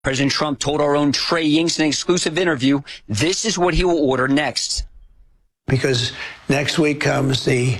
President Trump told our own Trey Yingst in an exclusive interview, this is what he will order next. Because next week comes the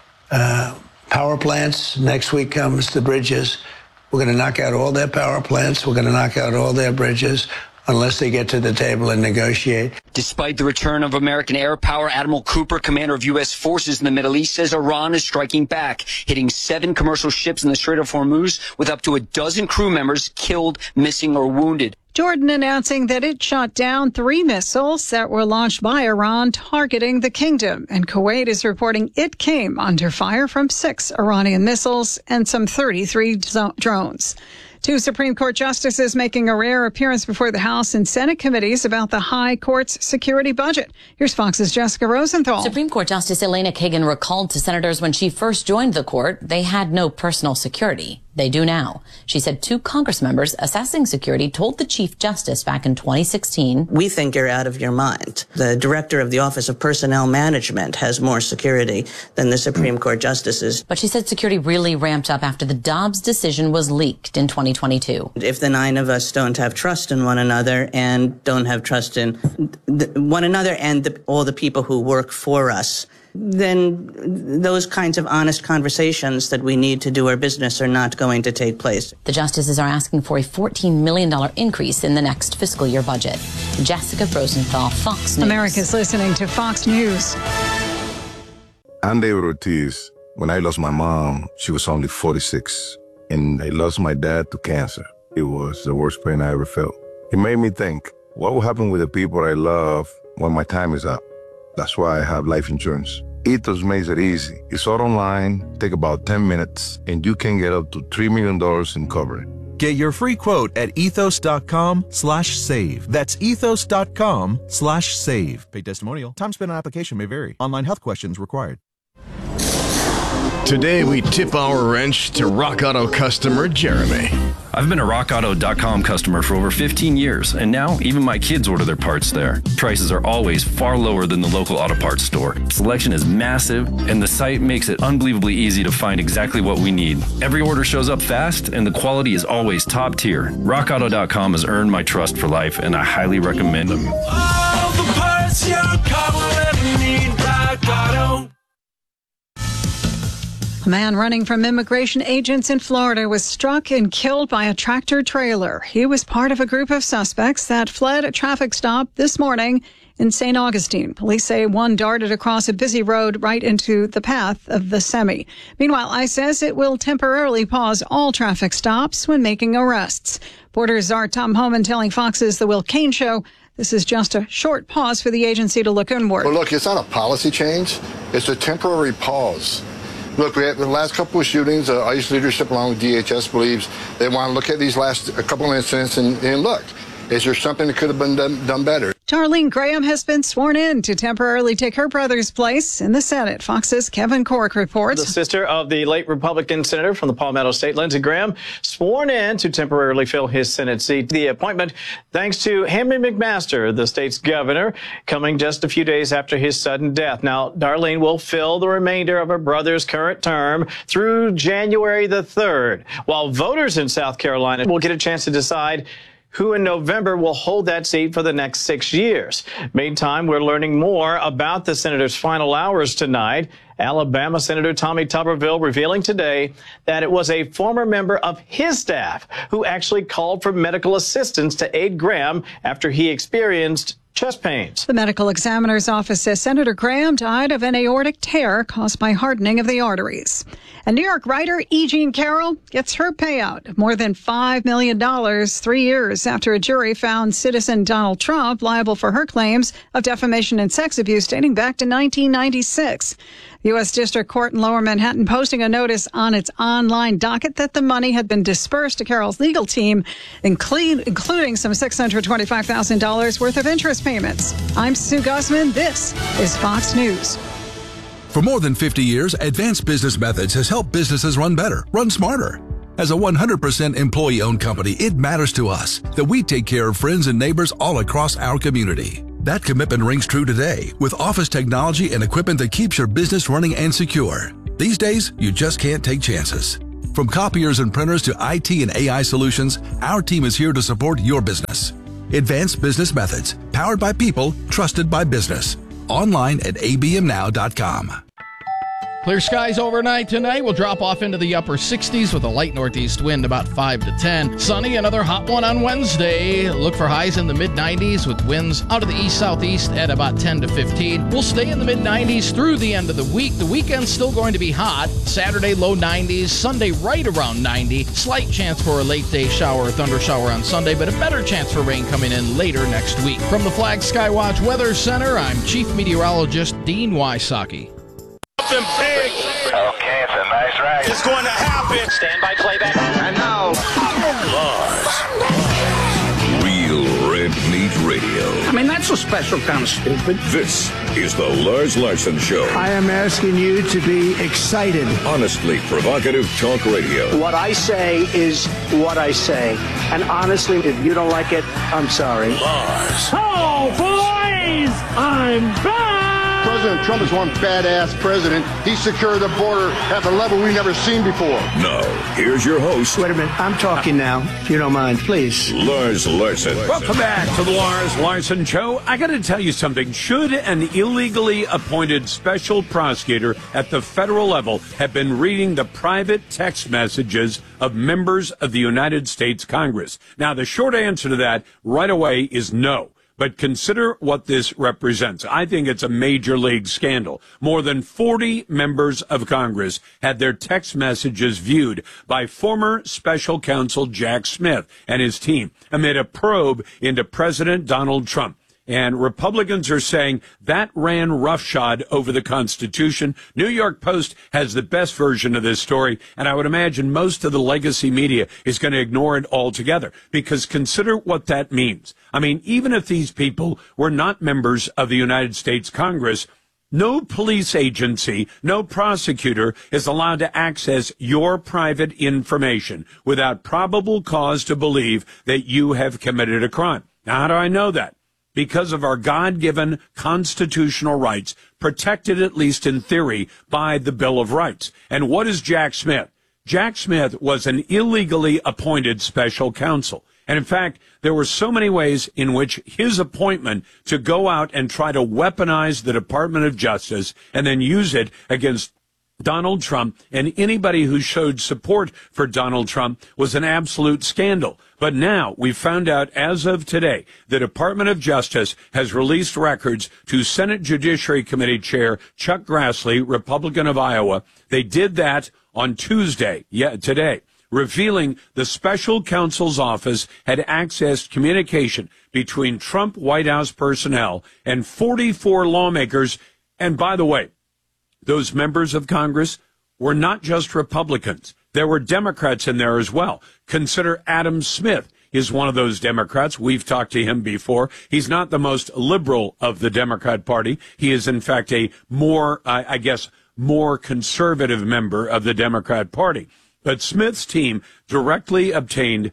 power plants. Next week comes the bridges. We're going to knock out all their power plants. We're going to knock out all their bridges unless they get to the table and negotiate. Despite the return of American air power, Admiral Cooper, commander of U.S. forces in the Middle East, says Iran is striking back, hitting 7 commercial ships in the Strait of Hormuz with up to a dozen crew members killed, missing, or wounded. Jordan announcing that it shot down 3 missiles that were launched by Iran targeting the kingdom. And Kuwait is reporting it came under fire from 6 Iranian missiles and some 33 drones. 2 Supreme Court justices making a rare appearance before the House and Senate committees about the High Court's security budget. Here's Fox's Jessica Rosenthal. Supreme Court Justice Elena Kagan recalled to senators when she first joined the court, they had no personal security. They do now. She said 2 Congress members assessing security told the Chief Justice back in 2016. We think you're out of your mind. The director of the Office of Personnel Management has more security than the Supreme Court justices. But she said security really ramped up after the Dobbs decision was leaked in 2022. If the 9 of us don't have trust in one another and don't have trust in one another and all the people who work for us, then those kinds of honest conversations that we need to do our business are not going to take place. The justices are asking for a $14 million increase in the next fiscal year budget. Jessica Rosenthal, Fox News. America's listening to Fox News. I'm David Ortiz. When I lost my mom, she was only 46. And I lost my dad to cancer. It was the worst pain I ever felt. It made me think, what will happen with the people I love when my time is up? That's why I have life insurance. Ethos makes it easy. It's all online, take about 10 minutes, and you can get up to $3 million in coverage. Get your free quote at ethos.com/save. That's ethos.com/save. Paid testimonial. Time spent on application may vary. Online health questions required. Today, we tip our wrench to Rock Auto customer Jeremy. I've been a RockAuto.com customer for over 15 years, and now even my kids order their parts there. Prices are always far lower than the local auto parts store. Selection is massive, and the site makes it unbelievably easy to find exactly what we need. Every order shows up fast, and the quality is always top tier. RockAuto.com has earned my trust for life, and I highly recommend them. All the parts your car will ever need, Rock Auto. A man running from immigration agents in Florida was struck and killed by a tractor trailer. He was part of a group of suspects that fled a traffic stop this morning in St. Augustine. Police say one darted across a busy road right into the path of the semi. Meanwhile, ICE says it will temporarily pause all traffic stops when making arrests. Border Czar Tom Homan telling Fox's The Will Cain Show this is just a short pause for the agency to look inward. Well, look, it's not a policy change. It's a temporary pause. Look, we had the last couple of shootings. ICE leadership, along with DHS, believes they want to look at these last couple of incidents and look, is there something that could have been done better? Darlene Graham has been sworn in to temporarily take her brother's place in the Senate. Fox's Kevin Cork reports. The sister of the late Republican senator from the Palmetto State, Lindsey Graham, sworn in to temporarily fill his Senate seat. The appointment thanks to Henry McMaster, the state's governor, coming just a few days after his sudden death. Now, Darlene will fill the remainder of her brother's current term through January the 3rd, while voters in South Carolina will get a chance to decide who in November will hold that seat for the next 6 years. Meantime, we're learning more about the senator's final hours tonight. Alabama Senator Tommy Tuberville revealing today that it was a former member of his staff who actually called for medical assistance to aid Graham after he experienced chest pains. The medical examiner's office says Senator Graham died of an aortic tear caused by hardening of the arteries. And New York writer E. Jean Carroll gets her payout of more than $5 million 3 years after a jury found citizen Donald Trump liable for her claims of defamation and sex abuse dating back to 1996. The U.S. District Court in Lower Manhattan posting a notice on its online docket that the money had been dispersed to Carroll's legal team, including some $625,000 worth of interest payments. I'm Sue Guzman. This is Fox News. For more than 50 years, Advanced Business Methods has helped businesses run better, run smarter. As a 100% employee-owned company, it matters to us that we take care of friends and neighbors all across our community. That commitment rings true today with office technology and equipment that keeps your business running and secure. These days, you just can't take chances. From copiers and printers to IT and AI solutions, our team is here to support your business. Advanced Business Methods, powered by people, trusted by business. Online at abmnow.com. Clear skies overnight tonight. We'll drop off into the upper 60s with a light northeast wind about 5 to 10. Sunny, another hot one on Wednesday. Look for highs in the mid-90s with winds out of the east-southeast at about 10 to 15. We'll stay in the mid-90s through the end of the week. The weekend's still going to be hot. Saturday, low 90s. Sunday, right around 90. Slight chance for a late day shower or thunder shower on Sunday, but a better chance for rain coming in later next week. From the Flag Skywatch Weather Center, I'm Chief Meteorologist Dean Wysocki. Something big. Okay, it's a nice ride. It's going to happen. Stand by playback. And now, Lars. Real Red Meat Radio. I mean, that's a special kind of stupid. This is the Lars Larson Show. I am asking you to be excited. Honestly provocative talk radio. What I say is what I say. And honestly, if you don't like it, I'm sorry. Lars. Oh, boys! I'm back! President Trump is one badass president. He secured the border at a level we've never seen before. Now, here's your host. Wait a minute. I'm talking now, if you don't mind, please. Lars Larson. Welcome back to the Lars Larson Show. I got to tell you something. Should an illegally appointed special prosecutor at the federal level have been reading the private text messages of members of the United States Congress? Now, the short answer to that right away is no. But consider what this represents. I think it's a major league scandal. More than 40 members of Congress had their text messages viewed by former special counsel Jack Smith and his team amid a probe into President Donald Trump. And Republicans are saying that ran roughshod over the Constitution. New York Post has the best version of this story, and I would imagine most of the legacy media is going to ignore it altogether, because consider what that means. I mean, even if these people were not members of the United States Congress, no police agency, no prosecutor is allowed to access your private information without probable cause to believe that you have committed a crime. Now, how do I know that? Because of our God-given constitutional rights, protected at least in theory by the Bill of Rights. And what is Jack Smith? Jack Smith was an illegally appointed special counsel. And in fact, there were so many ways in which his appointment to go out and try to weaponize the Department of Justice and then use it against Donald Trump and anybody who showed support for Donald Trump was an absolute scandal. But now we've found out as of today, the Department of Justice has released records to Senate Judiciary Committee Chair Chuck Grassley, Republican of Iowa. They did that on Tuesday, today, revealing the special counsel's office had accessed communication between Trump White House personnel and 44 lawmakers. And by the way, those members of Congress were not just Republicans. There were Democrats in there as well. Consider Adam Smith is one of those Democrats. We've talked to him before. He's not the most liberal of the Democrat Party. He is, in fact, a more conservative member of the Democrat Party. But Smith's team directly obtained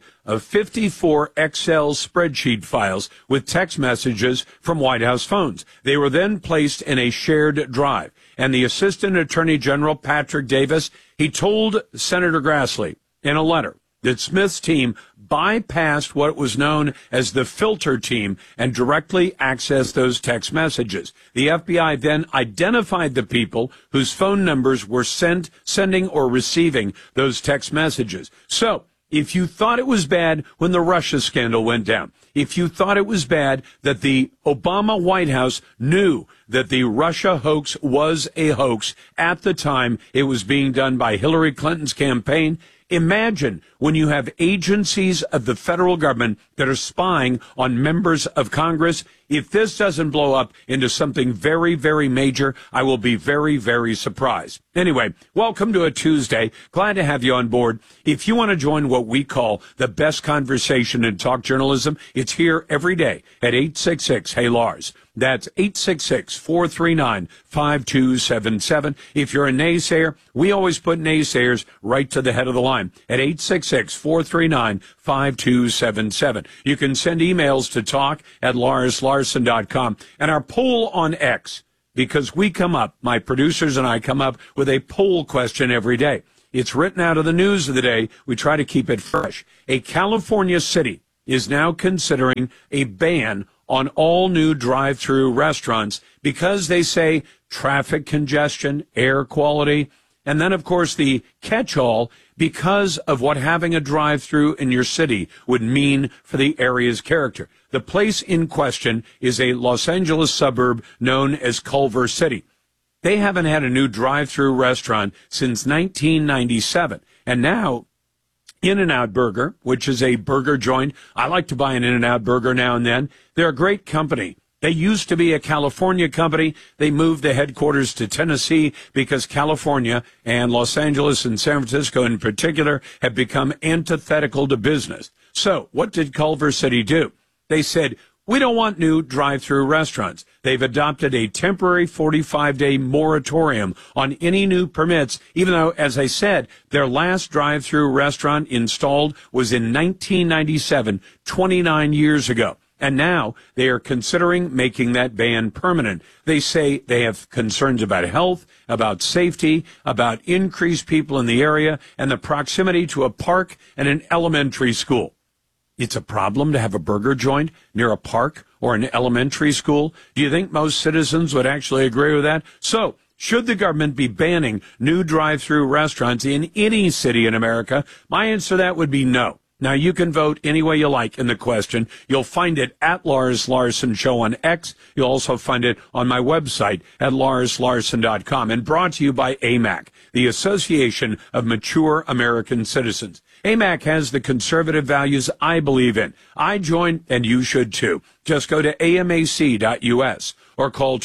54 Excel spreadsheet files with text messages from White House phones. They were then placed in a shared drive. And the Assistant Attorney General, Patrick Davis, he told Senator Grassley in a letter that Smith's team bypassed what was known as the filter team and directly accessed those text messages. The FBI then identified the people whose phone numbers were sending or receiving those text messages. So, if you thought it was bad when the Russia scandal went down, if you thought it was bad that the Obama White House knew that the Russia hoax was a hoax at the time it was being done by Hillary Clinton's campaign, imagine when you have agencies of the federal government that are spying on members of Congress. If this doesn't blow up into something very, very major, I will be very, very surprised. Anyway, welcome to a Tuesday. Glad to have you on board. If you want to join what we call the best conversation in talk journalism, it's here every day at 866-HEY-LARS. That's 866-439-5277. If you're a naysayer, we always put naysayers right to the head of the line at 866-439-5277. You can send emails to talk@LarsLarson.com. And our poll on X, because we come up, my producers and I come up with a poll question every day. It's written out of the news of the day. We try to keep it fresh. A California city is now considering a ban on all new drive-through restaurants because they say traffic congestion, air quality, and then, of course, the catch-all because of what having a drive-through in your city would mean for the area's character. The place in question is a Los Angeles suburb known as Culver City. They haven't had a new drive-through restaurant since 1997, and now In-N-Out Burger, which is a burger joint. I like to buy an In-N-Out Burger now and then. They're a great company. They used to be a California company. They moved the headquarters to Tennessee because California and Los Angeles and San Francisco in particular have become antithetical to business. So what did Culver City do? They said, we don't want new drive-through restaurants. They've adopted a temporary 45-day moratorium on any new permits, even though, as I said, their last drive-through restaurant installed was in 1997, 29 years ago. And now they are considering making that ban permanent. They say they have concerns about health, about safety, about increased people in the area, and the proximity to a park and an elementary school. It's a problem to have a burger joint near a park or an elementary school. Do you think most citizens would actually agree with that? So, should the government be banning new drive-through restaurants in any city in America? My answer to that would be no. Now, you can vote any way you like in the question. You'll find it at Lars Larson Show on X. You'll also find it on my website at larslarson.com, and brought to you by AMAC, the Association of Mature American Citizens. AMAC has the conservative values I believe in. I join, and you should too. Just go to amac.us or call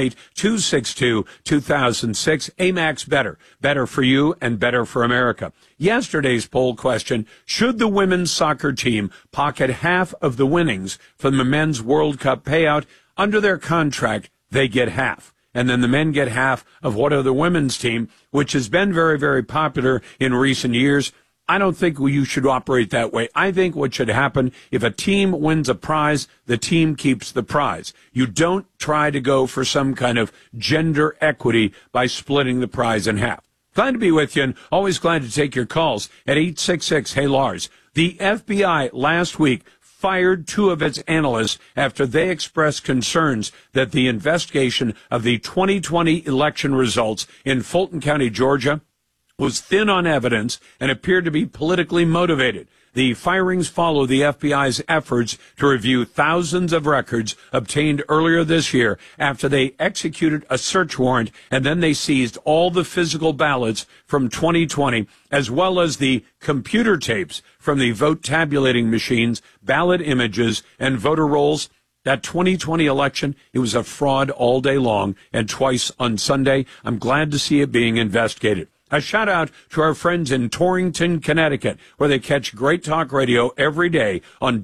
888-262-2006. AMAC's better. Better for you and better for America. Yesterday's poll question, should the women's soccer team pocket half of the winnings from the men's World Cup payout? Under their contract, they get half. And then the men get half of what of the women's team, which has been very, very popular in recent years. I don't think you should operate that way. I think what should happen, if a team wins a prize, the team keeps the prize. You don't try to go for some kind of gender equity by splitting the prize in half. Glad to be with you, and always glad to take your calls at 866-HEY-LARS. The FBI last week fired 2 of its analysts after they expressed concerns that the investigation of the 2020 election results in Fulton County, Georgia, was thin on evidence and appeared to be politically motivated. The firings follow the FBI's efforts to review thousands of records obtained earlier this year after they executed a search warrant, and then they seized all the physical ballots from 2020, as well as the computer tapes from the vote tabulating machines, ballot images, and voter rolls. That 2020 election, it was a fraud all day long and twice on Sunday. I'm glad to see it being investigated. A shout out to our friends in Torrington, Connecticut, where they catch great talk radio every day on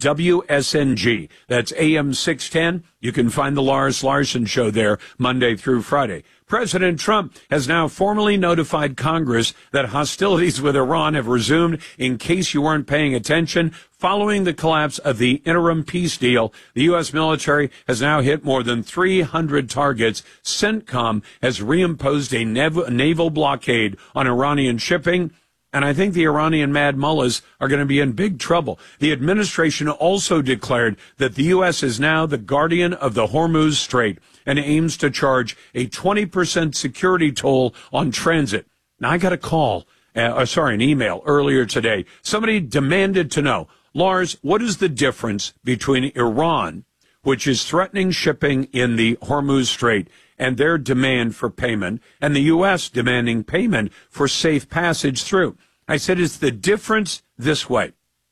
WSNG. That's AM 610. You can find the Lars Larson Show there Monday through Friday. President Trump has now formally notified Congress that hostilities with Iran have resumed. In case you weren't paying attention, following the collapse of the interim peace deal, the U.S. military has now hit more than 300 targets. CENTCOM has reimposed a naval blockade on Iranian shipping. And I think the Iranian mad mullahs are going to be in big trouble. The administration also declared that the U.S. is now the guardian of the Hormuz Strait and aims to charge a 20% security toll on transit. Now, I got a call, an email earlier today. Somebody demanded to know, Lars, what is the difference between Iran, which is threatening shipping in the Hormuz Strait, and their demand for payment, and the U.S. demanding payment for safe passage through? I said, it's the difference this way.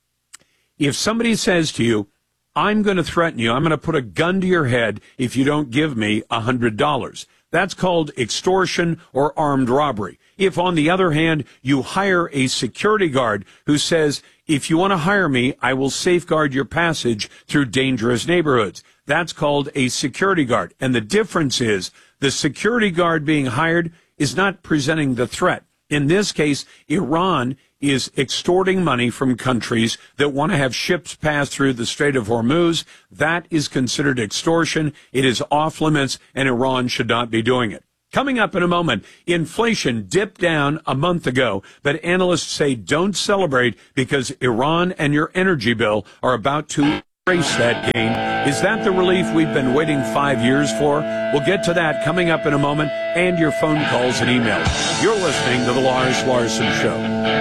If somebody says to you, I'm going to threaten you, I'm going to put a gun to your head if you don't give me $100. That's called extortion or armed robbery. If, on the other hand, you hire a security guard who says, if you want to hire me, I will safeguard your passage through dangerous neighborhoods. That's called a security guard. And the difference is the security guard being hired is not presenting the threat. In this case, Iran is extorting money from countries that want to have ships pass through the Strait of Hormuz. That is considered extortion. It is off limits, and Iran should not be doing it. Coming up in a moment, inflation dipped down a month ago, but analysts say don't celebrate because Iran and your energy bill are about to erase that gain. Is that the relief we've been waiting 5 years for? We'll get to that coming up in a moment, and your phone calls and emails. You're listening to The Lars Larson Show.